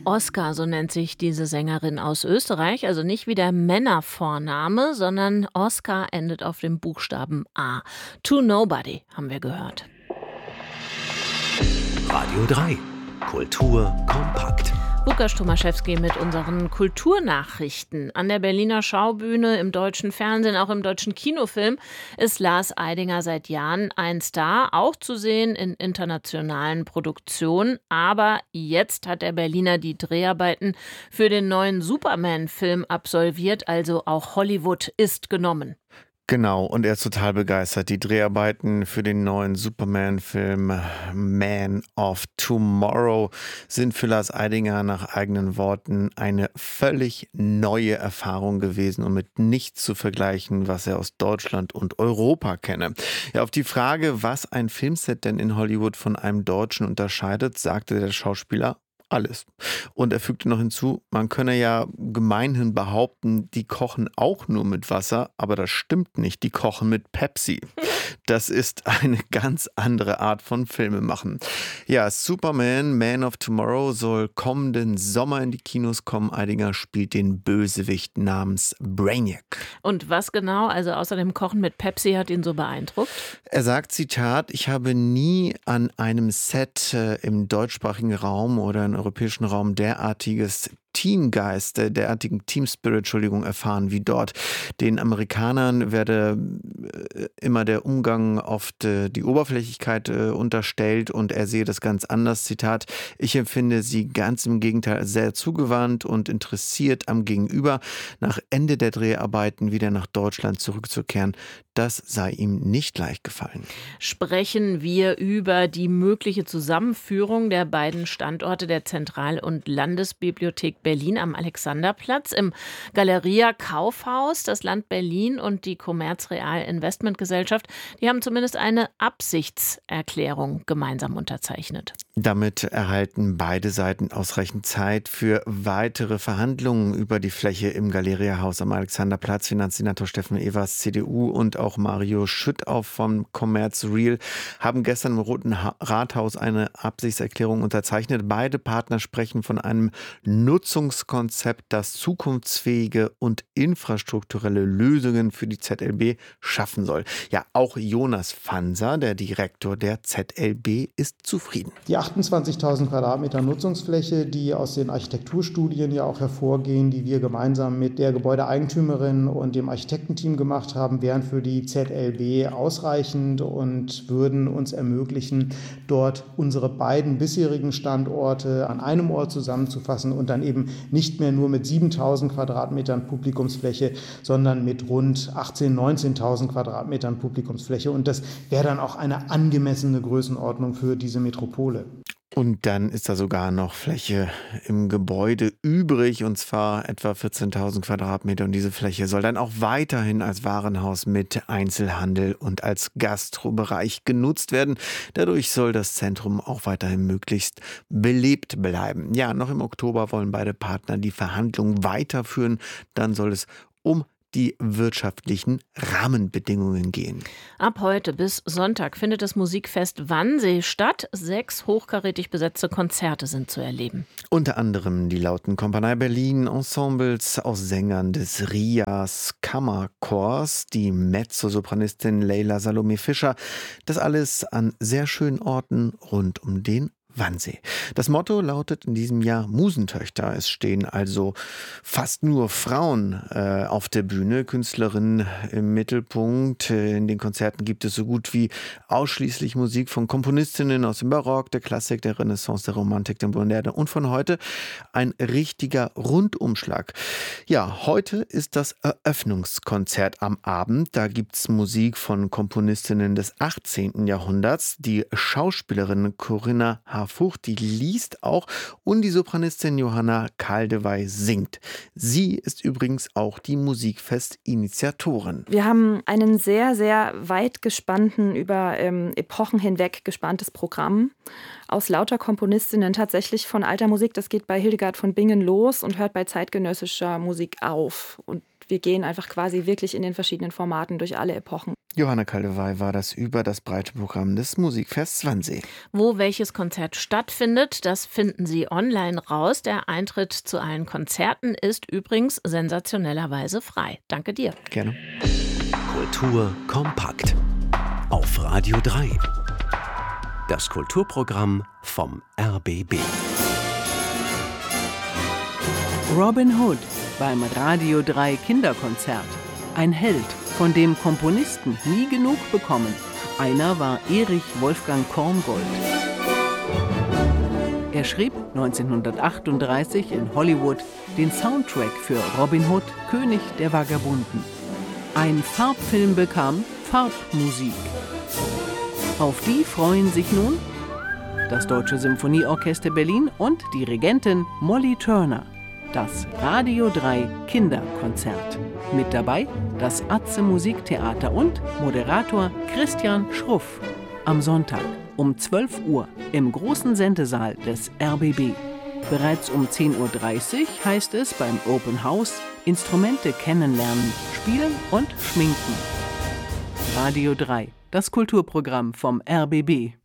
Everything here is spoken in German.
Oskar, so nennt sich diese Sängerin aus Österreich, also nicht wie der Männervorname, sondern Oskar endet auf dem Buchstaben A. To Nobody haben wir gehört. Radio 3. Kultur kompakt. Łukasz Tomaszewski mit unseren Kulturnachrichten. An der Berliner Schaubühne, im deutschen Fernsehen, auch im deutschen Kinofilm ist Lars Eidinger seit Jahren ein Star, auch zu sehen in internationalen Produktionen. Aber jetzt hat der Berliner die Dreharbeiten für den neuen Superman-Film absolviert, also auch Hollywood ist genommen. Genau, und er ist total begeistert. Die Dreharbeiten für den neuen Superman-Film Man of Tomorrow sind für Lars Eidinger nach eigenen Worten eine völlig neue Erfahrung gewesen und mit nichts zu vergleichen, was er aus Deutschland und Europa kenne. Ja, auf die Frage, was ein Filmset denn in Hollywood von einem Deutschen unterscheidet, sagte der Schauspieler: alles. Und er fügte noch hinzu, man könne ja gemeinhin behaupten, die kochen auch nur mit Wasser, aber das stimmt nicht, die kochen mit Pepsi. Das ist eine ganz andere Art von Filmemachen. Ja, Superman, Man of Tomorrow soll kommenden Sommer in die Kinos kommen. Eidinger spielt den Bösewicht namens Brainiac. Und was genau, also außer dem Kochen mit Pepsi, hat ihn so beeindruckt? Er sagt, Zitat, ich habe nie an einem Set im deutschsprachigen Raum oder im europäischen Raum derartigen Team-Spirit, erfahren wie dort. Den Amerikanern werde immer der Umgang oft die Oberflächlichkeit unterstellt und er sehe das ganz anders. Zitat, ich empfinde sie ganz im Gegenteil sehr zugewandt und interessiert am Gegenüber. Nach Ende der Dreharbeiten wieder nach Deutschland zurückzukehren, das sei ihm nicht leicht gefallen. Sprechen wir über die mögliche Zusammenführung der beiden Standorte der Zentral- und Landesbibliothek Berlin am Alexanderplatz im Galeria Kaufhaus. Das Land Berlin und die Commerz-Real Investmentgesellschaft, die haben zumindest eine Absichtserklärung gemeinsam unterzeichnet. Damit erhalten beide Seiten ausreichend Zeit für weitere Verhandlungen über die Fläche im Galeria-Haus am Alexanderplatz. Finanzsenator Steffen Evers, CDU, und auch Mario Schüttauf vom Commerz Real haben gestern im Roten Rathaus eine Absichtserklärung unterzeichnet. Beide Partner sprechen von einem Nutzungskonzept, das zukunftsfähige und infrastrukturelle Lösungen für die ZLB schaffen soll. Ja, auch Jonas Fanser, der Direktor der ZLB, ist zufrieden. Die 28.000 Quadratmeter Nutzungsfläche, die aus den Architekturstudien ja auch hervorgehen, die wir gemeinsam mit der Gebäudeeigentümerin und dem Architektenteam gemacht haben, wären für die ZLB ausreichend und würden uns ermöglichen, dort unsere beiden bisherigen Standorte an einem Ort zusammenzufassen und dann eben nicht mehr nur mit 7.000 Quadratmetern Publikumsfläche, sondern mit rund 18.000, 19.000 Quadratmetern Publikumsfläche. Und das wäre dann auch eine angemessene Größenordnung für diese Metropole. Und dann ist da sogar noch Fläche im Gebäude übrig, und zwar etwa 14.000 Quadratmeter. Und diese Fläche soll dann auch weiterhin als Warenhaus mit Einzelhandel und als Gastrobereich genutzt werden. Dadurch soll das Zentrum auch weiterhin möglichst belebt bleiben. Ja, noch im Oktober wollen beide Partner die Verhandlungen weiterführen. Dann soll es um die wirtschaftlichen Rahmenbedingungen gehen. Ab heute bis Sonntag findet das Musikfest Wannsee statt. 6 hochkarätig besetzte Konzerte sind zu erleben. Unter anderem die lauten Kompanie Berlin, Ensembles aus Sängern des RIAS Kammerchors, die Mezzosopranistin Leila Salome Fischer. Das alles an sehr schönen Orten rund um den Wannsee. Das Motto lautet in diesem Jahr Musentöchter. Es stehen also fast nur Frauen auf der Bühne, Künstlerinnen im Mittelpunkt. In den Konzerten gibt es so gut wie ausschließlich Musik von Komponistinnen aus dem Barock, der Klassik, der Renaissance, der Romantik, der Moderne und von heute ein richtiger Rundumschlag. Ja, heute ist das Eröffnungskonzert am Abend. Da gibt es Musik von Komponistinnen des 18. Jahrhunderts. Die Schauspielerin Corinna Harfuch, die liest auch, und die Sopranistin Johanna Kaldewey singt. Sie ist übrigens auch die Musikfest-Initiatorin. Wir haben einen sehr, sehr weit gespannten, über Epochen hinweg gespanntes Programm aus lauter Komponistinnen, tatsächlich von alter Musik. Das geht bei Hildegard von Bingen los und hört bei zeitgenössischer Musik auf. Und wir gehen einfach quasi wirklich in den verschiedenen Formaten durch alle Epochen. Johanna Kaldewey war das über das breite Programm des Musikfests Wannsee. Wo welches Konzert stattfindet, das finden Sie online raus. Der Eintritt zu allen Konzerten ist übrigens sensationellerweise frei. Danke dir. Gerne. Kultur kompakt. Auf Radio 3. Das Kulturprogramm vom RBB. Robin Hood beim Radio 3 Kinderkonzert. Ein Held, von dem Komponisten nie genug bekommen. Einer war Erich Wolfgang Korngold. Er schrieb 1938 in Hollywood den Soundtrack für Robin Hood, König der Vagabunden. Ein Farbfilm bekam Farbmusik. Auf die freuen sich nun das Deutsche Symphonieorchester Berlin und Dirigentin Molly Turner. Das Radio 3 Kinderkonzert. Mit dabei das Atze Musiktheater und Moderator Christian Schruff. Am Sonntag um 12 Uhr im großen Sendesaal des RBB. Bereits um 10:30 Uhr heißt es beim Open House Instrumente kennenlernen, spielen und schminken. Radio 3, das Kulturprogramm vom RBB.